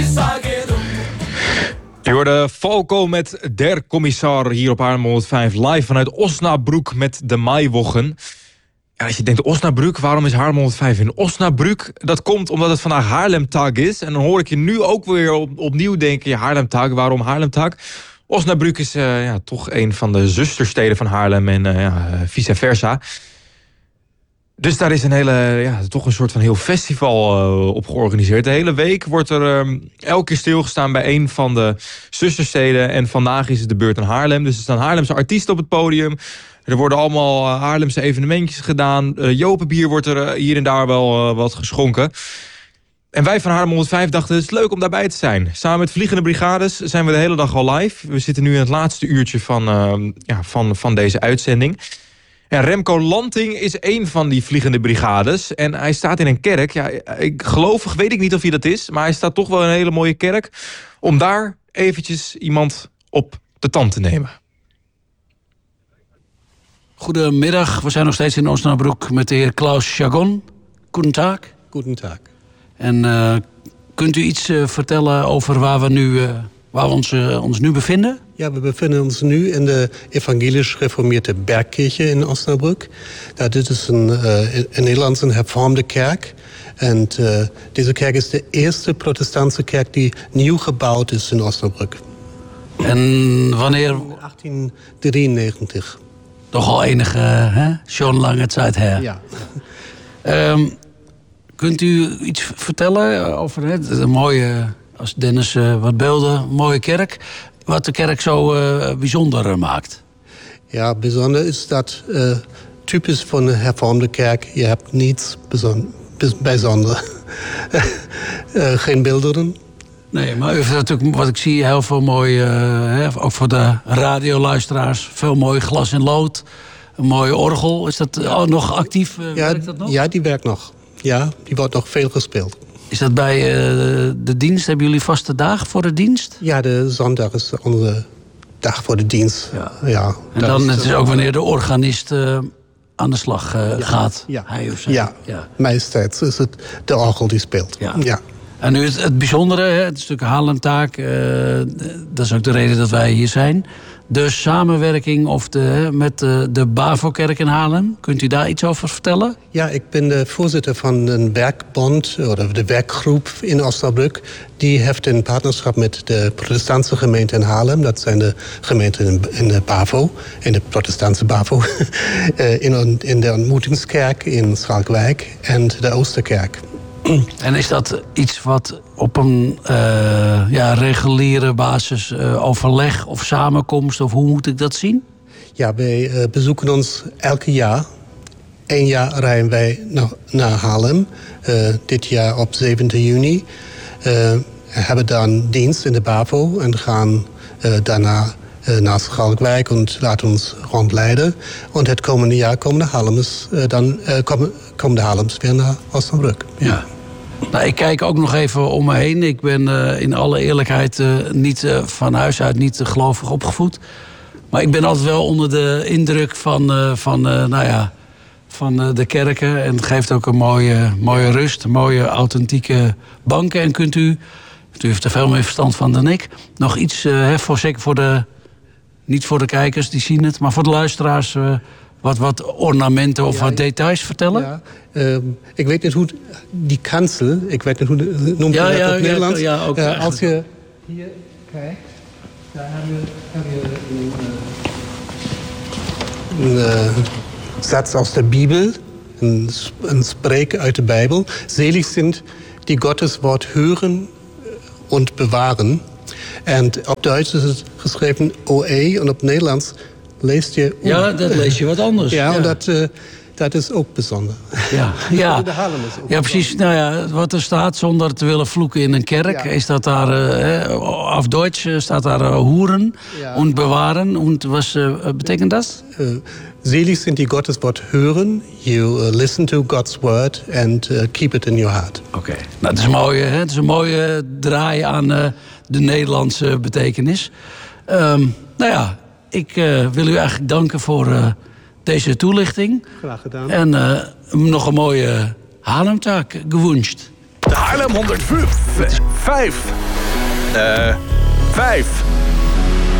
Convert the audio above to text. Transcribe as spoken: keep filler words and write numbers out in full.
Je hoorde Falco met Der Kommissar hier op Haarlem honderdvijf live vanuit Osnabrück met de Maiwochen. Ja, als je denkt, Osnabrück, waarom is Haarlem honderdvijf in Osnabrück? Dat komt omdat het vandaag Haarlemtag is. En dan hoor ik je nu ook weer op, opnieuw denken, ja, Haarlemtag, waarom Haarlemtag? Osnabrück is uh, ja, toch een van de zustersteden van Haarlem en uh, ja, vice versa. Dus daar is een hele, ja, toch een soort van heel festival uh, op georganiseerd. De hele week wordt er um, elke keer stilgestaan bij een van de zustersteden. En vandaag is het de beurt aan Haarlem. Dus er staan Haarlemse artiesten op het podium. Er worden allemaal uh, Haarlemse evenementjes gedaan. Uh, Jopenbier wordt er uh, hier en daar wel uh, wat geschonken. En wij van Haarlem honderdvijf dachten, het is leuk om daarbij te zijn. Samen met Vliegende Brigades zijn we de hele dag al live. We zitten nu in het laatste uurtje van, uh, ja, van, van deze uitzending. Ja, Remco Lanting is één van die Vliegende Brigades. En hij staat in een kerk. Ja, ik gelovig weet ik niet of hij dat is. Maar hij staat toch wel in een hele mooie kerk. Om daar eventjes iemand op de tand te nemen. Goedemiddag, we zijn nog steeds in Osnabrück met de heer Klaus Schagon. Goedendag. Goedendag. En uh, kunt u iets uh, vertellen over waar we, nu, uh, waar we ons, uh, ons nu bevinden? Ja, we bevinden ons nu in de evangelisch gereformeerde Bergkirche in Osnabrück. Ja, dit is een, uh, in Nederland een hervormde kerk. En uh, deze kerk is de eerste protestantse kerk die nieuw gebouwd is in Osnabrück. En wanneer? In achttien drieënnegentig. Toch al enige, hè? Zo'n lange tijd her. Ja. um, kunt u iets vertellen over het een mooie, als Dennis uh, wat beelden, een mooie kerk. Wat de kerk zo uh, bijzonder maakt? Ja, bijzonder is dat uh, typisch voor een hervormde kerk. Je hebt niets bijzonder. uh, geen beelden. Nee, maar u heeft natuurlijk, wat ik zie, heel veel mooi, uh, hè, ook voor de radioluisteraars, veel mooi glas in lood, een mooi orgel. Is dat oh, nog actief? Uh, ja, werkt dat nog? Ja, die werkt nog. Ja, die wordt nog veel gespeeld. Is dat bij uh, de dienst? Hebben jullie vaste dag voor de dienst? Ja, de zondag is onze dag voor de dienst. Ja. Ja, en dan is het is ook wanneer de organist uh, aan de slag uh, ja. gaat. Ja. Hij of zij. Ja. Ja, meestal is het de orgel die speelt. Ja. Ja. En nu het, het bijzondere, hè, het is natuurlijk een Haarlemtaak. Uh, dat is ook de reden dat wij hier zijn. De samenwerking of de, met de, de Bavo-kerk in Haarlem. Kunt u daar iets over vertellen? Ja, ik ben de voorzitter van een werkbond, of de werkgroep in Osnabrück. Die heeft een partnerschap met de protestantse gemeente in Haarlem. Dat zijn de gemeenten in, in de Bavo, in de protestantse Bavo. in, in de ontmoetingskerk in Schalkwijk en de Oosterkerk. En is dat iets wat op een uh, ja, reguliere basis uh, overleg of samenkomst, of hoe moet ik dat zien? Ja, wij uh, bezoeken ons elke jaar. Eén jaar rijden wij naar, naar Haarlem. Uh, dit jaar op zeventien juni. Uh, hebben dan dienst in de Bavo en gaan uh, daarna uh, naar Schalkwijk en laten ons rondleiden. En het komende jaar komen de Haarlems, uh, dan, uh, komen, komen de Haarlems weer naar Osnabrück. Ja. Nou, ik kijk ook nog even om me heen. Ik ben uh, in alle eerlijkheid uh, niet uh, van huis uit niet uh, gelovig opgevoed. Maar ik ben altijd wel onder de indruk van, uh, van, uh, nou ja, van uh, de kerken. En het geeft ook een mooie, mooie rust, mooie authentieke banken. En kunt u, u heeft er veel meer verstand van dan ik, nog iets, uh, hè, voor, zeker voor de, niet voor de kijkers, die zien het, maar voor de luisteraars, uh, wat, wat ornamenten of ja, wat details vertellen? Ja, uh, ik weet niet hoe die kansel, ik weet niet hoe de, noemt ja, je dat ja, op Nederlands? Ja, ja, ook uh, als je hier kijkt, daar heb je, heb je een, uh, een uh, zats aus der Bibel, een, een spreken uit de Bijbel. Selig sind die Gottes Wort hören und bewaren. En op Duits is het geschreven O E en op Nederlands leest je... O. Ja, dat lees je wat anders. Ja, ja. En dat, uh, dat is ook bijzonder. Ja, ja. De Haarlem is ook ja precies. Nou ja, wat er staat, zonder te willen vloeken in een kerk... Ja. Is dat daar, uh, af Duits staat daar uh, hoeren ja. en bewaren. En wat uh, betekent dat? Uh, Selig sind die Gottes Wort hören. You uh, listen to God's word and uh, keep it in your heart. Oké, okay. Nou, het is een mooie, hè? Het is een mooie draai aan uh, de Nederlandse betekenis. Um, nou ja, ik uh, wil u eigenlijk danken voor uh, deze toelichting. Graag gedaan. En uh, nog een mooie Haarlemtaak gewenst. De Haarlem honderdvijf. Uh, vijf,